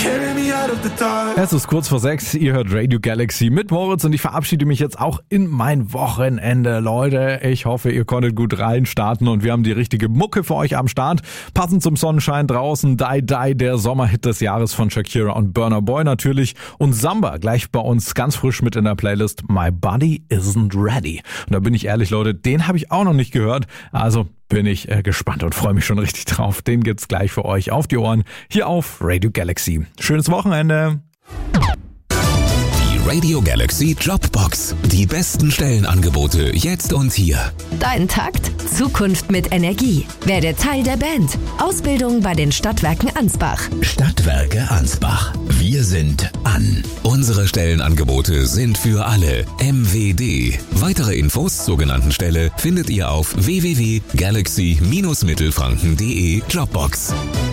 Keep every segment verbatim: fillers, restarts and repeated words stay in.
Es ist kurz vor sechs, ihr hört Radio Galaxy mit Moritz und ich verabschiede mich jetzt auch in mein Wochenende. Leute, ich hoffe, ihr konntet gut reinstarten und wir haben die richtige Mucke für euch am Start. Passend zum Sonnenschein draußen, Die Die, der Sommerhit des Jahres von Shakira und Burna Boy natürlich und Samba gleich bei uns ganz frisch mit in der Playlist My Body Isn't Ready. Und da bin ich ehrlich, Leute, den habe ich auch noch nicht gehört, also bin ich äh, gespannt und freue mich schon richtig drauf. Den gibt's gleich für euch auf die Ohren hier auf Radio Galaxy. Schönes Wochenende. Die Radio Galaxy Jobbox. Die besten Stellenangebote jetzt und hier. Dein Takt? Zukunft mit Energie. Werde Teil der Band. Ausbildung bei den Stadtwerken Ansbach. Stadtwerke Ansbach. Wir sind an. Unsere Stellenangebote sind für alle. M W D. Weitere Infos zur genannten Stelle findet ihr auf w w w punkt galaxy Bindestrich mittelfranken punkt de Jobbox.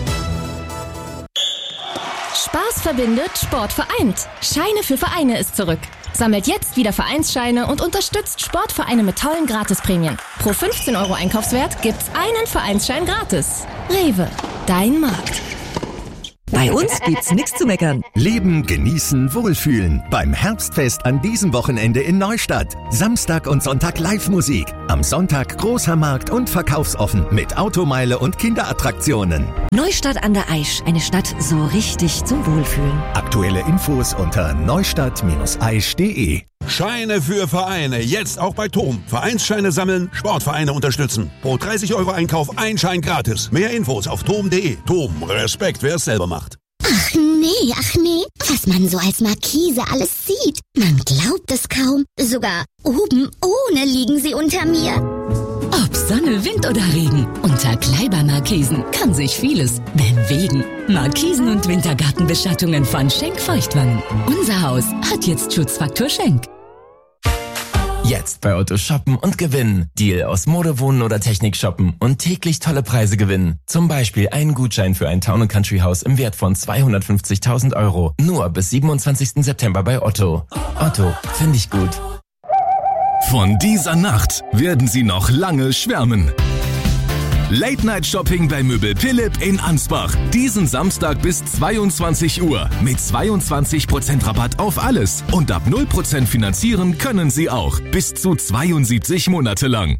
Spaß verbindet, Sport vereint. Scheine für Vereine ist zurück. Sammelt jetzt wieder Vereinsscheine und unterstützt Sportvereine mit tollen Gratisprämien. Pro fünfzehn Euro Einkaufswert gibt's einen Vereinsschein gratis. Rewe, dein Markt. Bei uns gibt's nichts zu meckern. Leben, genießen, wohlfühlen. Beim Herbstfest an diesem Wochenende in Neustadt. Samstag und Sonntag Live-Musik. Am Sonntag großer Markt und verkaufsoffen mit Automeile und Kinderattraktionen. Neustadt an der Aisch, eine Stadt so richtig zum Wohlfühlen. Aktuelle Infos unter neustadt Bindestrich aisch punkt de. Scheine für Vereine, jetzt auch bei Tom. Vereinsscheine sammeln, Sportvereine unterstützen. Pro dreißig Euro Einkauf ein Schein gratis. Mehr Infos auf tom punkt de. Tom, Respekt, wer es selber macht. Ach nee, ach nee, was man so als Markise alles sieht. Man glaubt es kaum. Sogar oben ohne liegen sie unter mir. Ob Sonne, Wind oder Regen, unter Kleiber-Markisen kann sich vieles bewegen. Markisen und Wintergartenbeschattungen von Schenk Feuchtwangen. Unser Haus hat jetzt Schutzfaktor Schenk. Jetzt bei Otto shoppen und gewinnen. Deal aus Mode, Wohnen oder Technik shoppen und täglich tolle Preise gewinnen. Zum Beispiel einen Gutschein für ein Town and Country Haus im Wert von zweihundertfünfzigtausend Euro. Nur bis siebenundzwanzigsten September bei Otto. Otto, finde ich gut. Von dieser Nacht werden Sie noch lange schwärmen. Late-Night-Shopping bei Möbel Philipp in Ansbach. Diesen Samstag bis zweiundzwanzig Uhr. Mit zweiundzwanzig Prozent Rabatt auf alles. Und ab null Prozent finanzieren können Sie auch. Bis zu zweiundsiebzig Monate lang.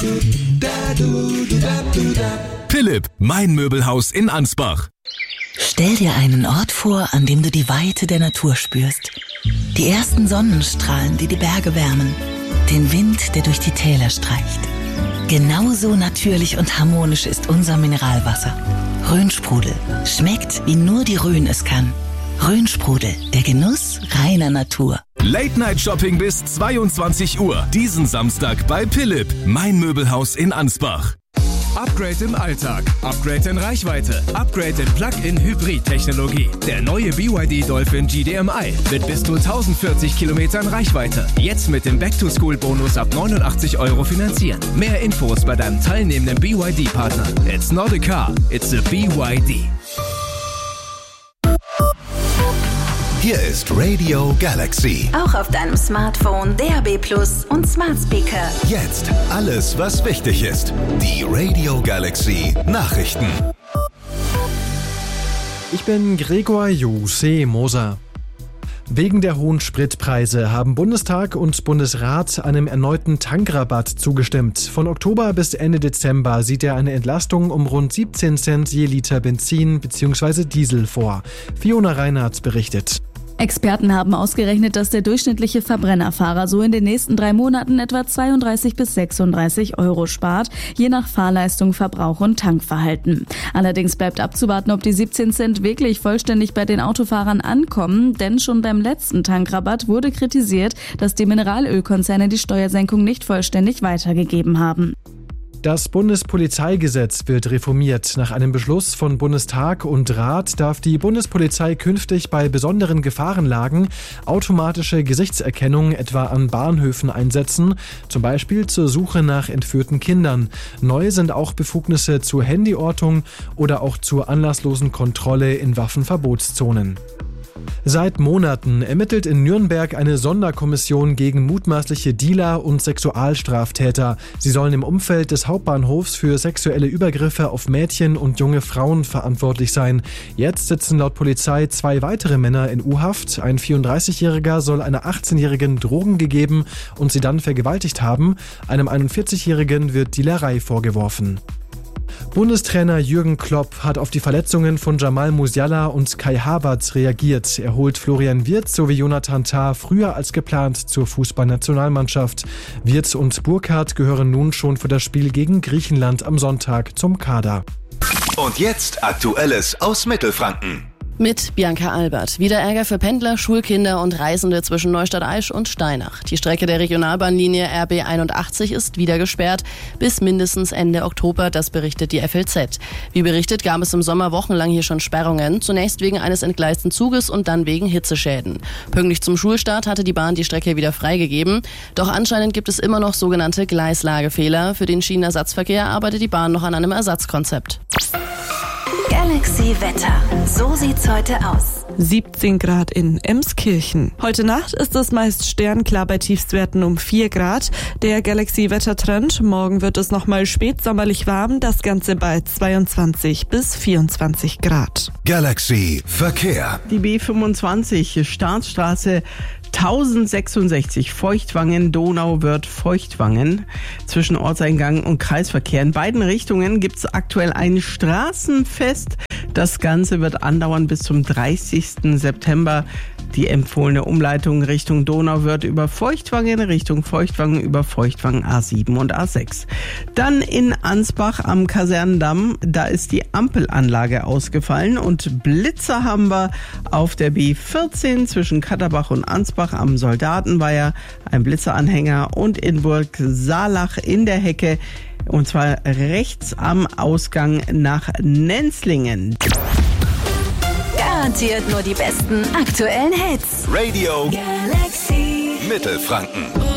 Philipp, mein Möbelhaus in Ansbach. Stell dir einen Ort vor, an dem du die Weite der Natur spürst. Die ersten Sonnenstrahlen, die die Berge wärmen. Den Wind, der durch die Täler streicht. Genauso natürlich und harmonisch ist unser Mineralwasser. Rhönsprudel. Schmeckt, wie nur die Rhön es kann. Rhönsprudel, der Genuss reiner Natur. Late-Night-Shopping bis zweiundzwanzig Uhr. Diesen Samstag bei Philipp, mein Möbelhaus in Ansbach. Upgrade im Alltag, Upgrade in Reichweite, Upgrade in Plug-in-Hybrid-Technologie. Der neue B Y D Dolphin G D M I mit bis zu tausendvierzig Kilometern Reichweite. Jetzt mit dem Back-to-School-Bonus ab neunundachtzig Euro finanzieren. Mehr Infos bei deinem teilnehmenden B Y D-Partner. It's not a car, it's a B Y D. Hier ist Radio Galaxy. Auch auf deinem Smartphone, D A B Plus und Smart Speaker. Jetzt alles, was wichtig ist. Die Radio Galaxy Nachrichten. Ich bin Gregor Jose Moser. Wegen der hohen Spritpreise haben Bundestag und Bundesrat einem erneuten Tankrabatt zugestimmt. Von Oktober bis Ende Dezember sieht er eine Entlastung um rund siebzehn Cent je Liter Benzin bzw. Diesel vor. Fiona Reinhardt berichtet. Experten haben ausgerechnet, dass der durchschnittliche Verbrennerfahrer so in den nächsten drei Monaten etwa zweiunddreißig bis sechsunddreißig Euro spart, je nach Fahrleistung, Verbrauch und Tankverhalten. Allerdings bleibt abzuwarten, ob die siebzehn Cent wirklich vollständig bei den Autofahrern ankommen, denn schon beim letzten Tankrabatt wurde kritisiert, dass die Mineralölkonzerne die Steuersenkung nicht vollständig weitergegeben haben. Das Bundespolizeigesetz wird reformiert. Nach einem Beschluss von Bundestag und Rat darf die Bundespolizei künftig bei besonderen Gefahrenlagen automatische Gesichtserkennung etwa an Bahnhöfen einsetzen, zum Beispiel zur Suche nach entführten Kindern. Neu sind auch Befugnisse zur Handyortung oder auch zur anlasslosen Kontrolle in Waffenverbotszonen. Seit Monaten ermittelt in Nürnberg eine Sonderkommission gegen mutmaßliche Dealer und Sexualstraftäter. Sie sollen im Umfeld des Hauptbahnhofs für sexuelle Übergriffe auf Mädchen und junge Frauen verantwortlich sein. Jetzt sitzen laut Polizei zwei weitere Männer in U-Haft. Ein vierunddreißigjähriger soll einer achtzehnjährigen Drogen gegeben und sie dann vergewaltigt haben. Einem einundvierzigjährigen wird Dealerei vorgeworfen. Bundestrainer Jürgen Klopp hat auf die Verletzungen von Jamal Musiala und Kai Havertz reagiert. Er holt Florian Wirtz sowie Jonathan Tah früher als geplant zur Fußballnationalmannschaft. Wirtz und Burkhardt gehören nun schon für das Spiel gegen Griechenland am Sonntag zum Kader. Und jetzt Aktuelles aus Mittelfranken. Mit Bianca Albert. Wieder Ärger für Pendler, Schulkinder und Reisende zwischen Neustadt-Aisch und Steinach. Die Strecke der Regionalbahnlinie R B einundachtzig ist wieder gesperrt bis mindestens Ende Oktober, das berichtet die F L Z. Wie berichtet, gab es im Sommer wochenlang hier schon Sperrungen, zunächst wegen eines entgleisten Zuges und dann wegen Hitzeschäden. Pünktlich zum Schulstart hatte die Bahn die Strecke wieder freigegeben, doch anscheinend gibt es immer noch sogenannte Gleislagefehler. Für den Schienenersatzverkehr arbeitet die Bahn noch an einem Ersatzkonzept. Galaxy Wetter. So sieht's heute aus. siebzehn Grad in Emskirchen. Heute Nacht ist es meist sternklar bei Tiefstwerten um vier Grad. Der Galaxy-Wettertrend. Morgen wird es nochmal spätsommerlich warm. Das Ganze bei zweiundzwanzig bis vierundzwanzig Grad. Galaxy Verkehr. Die B fünfundzwanzig Staatsstraße tausendsechsundsechzig Feuchtwangen-Donauwörth-Feuchtwangen zwischen Ortseingang und Kreisverkehr. In beiden Richtungen gibt es aktuell ein Straßenfest. Das Ganze wird andauern bis zum dreißigsten September. Die empfohlene Umleitung Richtung Donauwörth über Feuchtwangen, Richtung Feuchtwangen über Feuchtwangen A sieben und A sechs. Dann in Ansbach am Kasernendamm, da ist die Ampelanlage ausgefallen und Blitzer haben wir auf der B vierzehn zwischen Katterbach und Ansbach am Soldatenweiher, ein Blitzeranhänger und in Burg Saalach in der Hecke. Und zwar rechts am Ausgang nach Nenzlingen. Garantiert nur die besten aktuellen Hits. Radio Galaxy Mittelfranken.